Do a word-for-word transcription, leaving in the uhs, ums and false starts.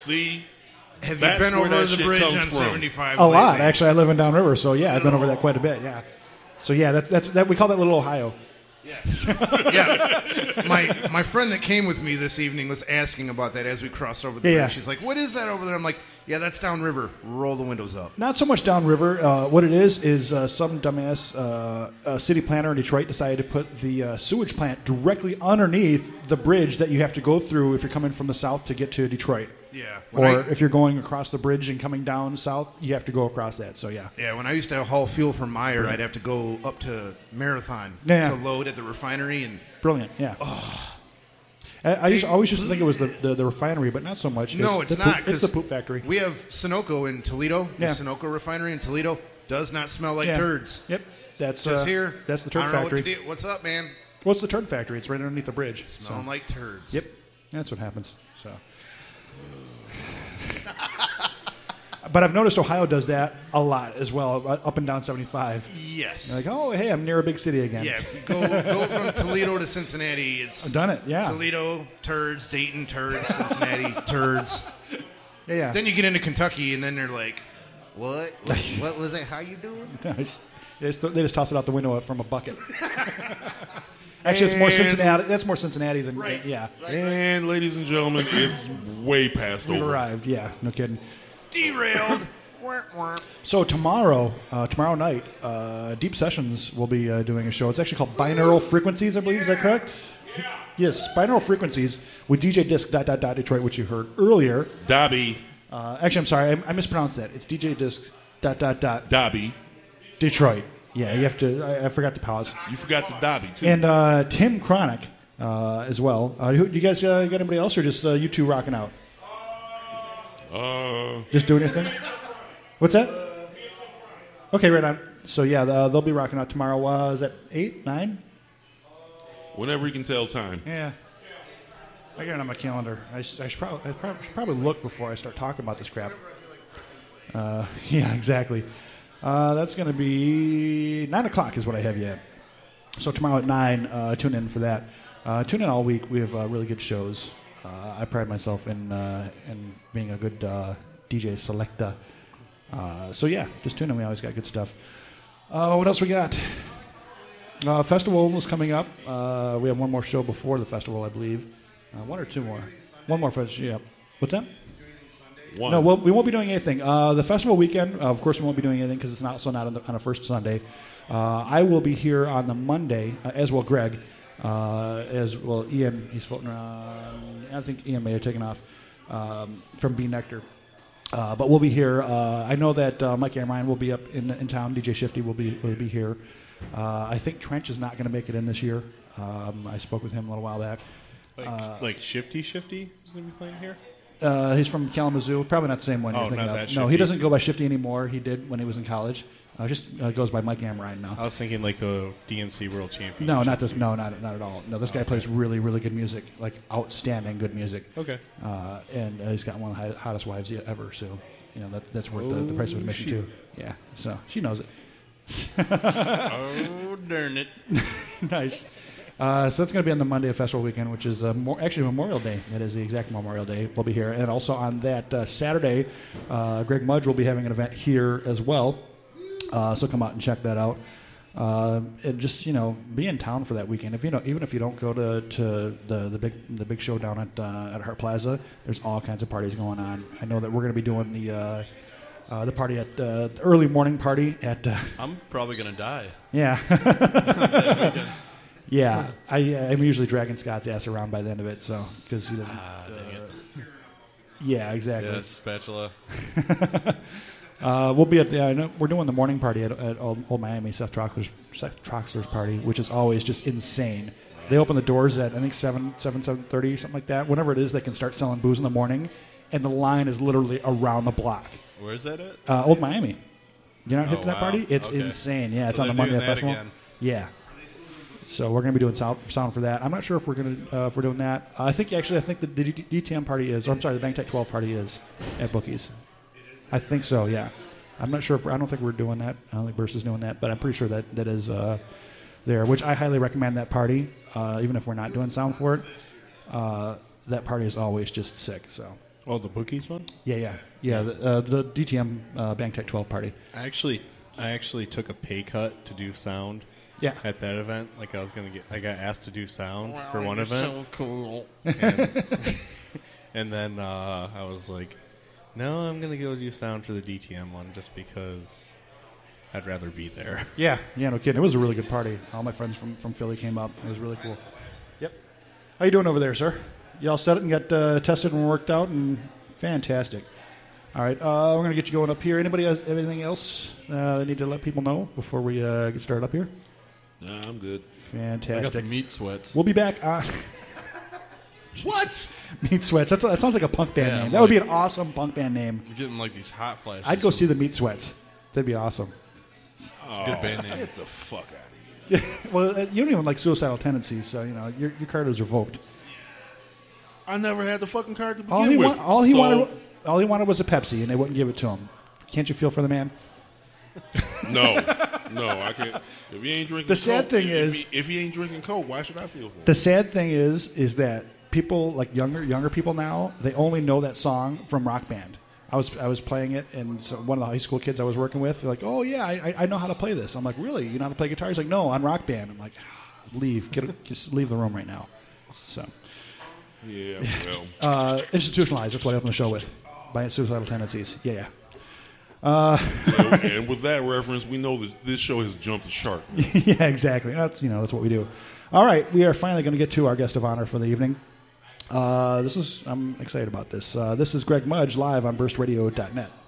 See, have that's you been where over that the shit bridge comes on from. seventy-five? A lately? lot, actually. I live in Downriver, so yeah, I've been over that quite a bit. Yeah. So yeah, that, that's that we call that Little Ohio. Yeah, my my friend that came with me this evening was asking about that as we crossed over the Yeah, bridge. yeah. She's like, "What is that over there?" I'm like, "Yeah, that's downriver. Roll the windows up." Not so much downriver. Uh, what it is is uh, some dumbass uh, uh, city planner in Detroit decided to put the uh, sewage plant directly underneath the bridge that you have to go through if you're coming from the south to get to Detroit. Yeah, Or when I- if you're going across the bridge and coming down south, you have to go across that. So yeah. Yeah, when I used to haul fuel from Meyer, Right. I'd have to go up to Marathon Yeah. to load at the refinery, and Brilliant, yeah. I, I used, always used to think it was the, the, the refinery, but not so much. no, it's the not. Poop, it's the poop factory. We have Sunoco in Toledo. Yeah. The Sunoco refinery in Toledo does not smell like Yeah. turds. Yep, that's Just uh, here. That's the I turd don't know factory. What to do. What's up, man? What's the turd factory? It's right underneath the bridge. Smelling so. like turds. Yep, that's what happens. So, but I've noticed Ohio does that a lot as well, uh, up and down seventy-five. Yes. You're like, oh, hey, I'm near a big city again. Yeah, go go from Toledo to Cincinnati. It's I've done it. Yeah. Toledo turds, Dayton turds, Cincinnati turds. Yeah, yeah. Then you get into Kentucky, and then they're like, "What? What, what was it? How you doing?" Nice. They just, they just toss it out the window from a bucket. Actually, it's more And- Cincinnati. That's more Cincinnati than Right. yeah. And ladies and gentlemen, it's way past We've over. arrived. Yeah, no kidding. Derailed. Wah, wah. So tomorrow, uh, tomorrow night, uh, Deep Sessions will be uh, doing a show. It's actually called Binaural Frequencies, I believe. Is that correct? Yes, Binaural Frequencies with D J Disc dot dot dot Detroit, which you heard earlier. Dobby, Uh, actually, I'm sorry, I, I mispronounced that. It's D J Disc dot dot dot Dobby. Detroit. Yeah, you have to. I, I forgot to pause. You forgot the Dobby too. And uh, Tim Chronic uh, as well. Uh, who, you guys uh, got anybody else, or just uh, you two rocking out? uh, Just doing your thing? What's that? Okay, right on. So yeah, the, they'll be rocking out tomorrow. Uh, is that eight, nine? whenever you can tell time. Yeah. I got it on my calendar. I, sh- I, should, probably, I probably, should probably look before I start talking about this crap. Uh, yeah, exactly. Uh, that's going to be nine o'clock is what I have yet. So tomorrow at nine, uh, tune in for that. Uh, tune in all week. We have uh, really good shows. Uh, I pride myself in uh, in being a good uh, D J selector. Uh, so yeah, just tune in. We always got good stuff. Uh, what else we got? Uh, festival is coming up. Uh, we have one more show before the festival, I believe. Uh, one or two more. One more festival. Yeah. What's that? One. No, we'll, we won't be doing anything. Uh, the festival weekend, uh, of course, we won't be doing anything because it's not also not on, the, on a first Sunday. Uh, I will be here on the Monday, uh, as will Greg, uh, as well. Ian, he's floating around. I think Ian may have taken off um, from B Nectar. Uh, but we'll be here. Uh, I know that uh, Mike and Ryan will be up in in town. D J Shifty will be will be here. Uh, I think Trench is not going to make it in this year. Um, I spoke with him a little while back. Like, Uh, like Shifty Shifty is going to be playing here? Uh, he's from Kalamazoo. Probably not the same one Oh, you're thinking not of. that No, he Shifty. doesn't go by Shifty anymore. He did when he was in college. Uh, just uh, goes by Mike Amrine now. I was thinking like the D M C World Championship. No, not this. No, not not at all. No, this guy plays really, really good music, like outstanding good music. Okay. Uh, and uh, he's got one of the high- hottest wives ever. So, you know, that, that's worth the, the price of admission Oh, too. Yeah. So she knows it. Oh, darn it. Nice. Uh, so that's going to be on the Monday of Festival Weekend, which is uh, more, actually Memorial Day. That is the exact Memorial Day. We'll be here. And also on that uh, Saturday, uh, Greg Mudge will be having an event here as well. Uh, so come out and check that out. Uh, and just, you know, be in town for that weekend. If you know, even if you don't go to, to the, the big the big show down at uh, at Hart Plaza, there's all kinds of parties going on. I know that we're going to be doing the uh, uh, the party at uh, the early morning party at uh, I'm probably going to die. yeah. Yeah, I, uh, I'm usually dragging Scott's ass around by the end of it, so because he doesn't. Ah, dang it. Yeah, exactly. Yeah, spatula. Uh, we'll be at the. I know we're doing the morning party at, at Old, Old Miami, Seth Troxler's, Seth Troxler's party, which is always just insane. They open the doors at I think seven, seven, seven thirty, something like that. Whenever it is, they can start selling booze in the morning, and the line is literally around the block. Where's that at? Uh, Old Miami. You're not hip Oh, to that wow. party? It's Okay. insane. Yeah, So it's on the they're Monday doing of that festival. again. Yeah. So we're going to be doing sound sound for that. I'm not sure if we're going to uh, if we're doing that. Uh, I think actually I think the D- D- DTM party is. Or I'm sorry, the Bank Tech twelve party is at Bookies. I think so. Yeah. I'm not sure if we're, I don't think we're doing that. I don't think Burst is doing that, but I'm pretty sure that that is uh, there. Which I highly recommend that party, uh, even if we're not doing sound for it. Uh, that party is always just sick. So Oh, the Bookies one? Yeah, yeah, yeah. The, uh, the D T M uh, BangTech twelve party. I actually, I actually took a pay cut to do sound. Yeah. At that event, like I was gonna get, I got asked to do sound wow, for one event. So cool. And, and then uh, I was like, no, I'm gonna go do sound for the D T M one just because I'd rather be there. Yeah, yeah, no kidding. It was a really good party. All my friends from, from Philly came up. It was really cool. Yep. How you doing over there, sir? You all set it and got uh, tested and worked out, and fantastic. All right, uh, we're gonna get you going up here. Anybody has anything else uh, they need to let people know before we uh, get started up here? Nah, I'm good. Fantastic. I got the meat sweats. We'll be back on What? Meat Sweats. That's, that sounds like a punk band Yeah, name. I'm That would be like- an awesome punk band name. I'm getting like these hot flashes. I'd go see the Meat Sweats. That'd be awesome. It's a good band name. Get the fuck out of here. Well, uh, you don't even like Suicidal Tendencies, so you know your your card is revoked. I never had the fucking card to begin All he with. wa- all he so- wanted, all he wanted was a Pepsi, and they wouldn't give it to him. Can't you feel for the man? No, no, I can't. If he ain't drinking, The sad Coke, thing if, is- if he, if he ain't drinking Coke, why should I feel for him? The sad thing is, is that people like younger younger people now, they only know that song from Rock Band. I was I was playing it, and so one of the high school kids I was working with, they're like, "Oh yeah, I, I know how to play this." I'm like, "Really? You know how to play guitar?" He's like, "No, on Rock Band." I'm like, "Leave, get a, just leave the room right now." So, Yeah, well, uh, Institutionalized. That's what I opened the show with, by Suicidal Tendencies. Yeah, yeah. yeah, and with that reference, we know that this show has jumped the shark. Yeah, exactly. That's you know that's what we do. All right, we are finally going to get to our guest of honor for the evening. Uh, this is I'm excited about this. Uh, this is Greg Mudge live on burst radio dot net.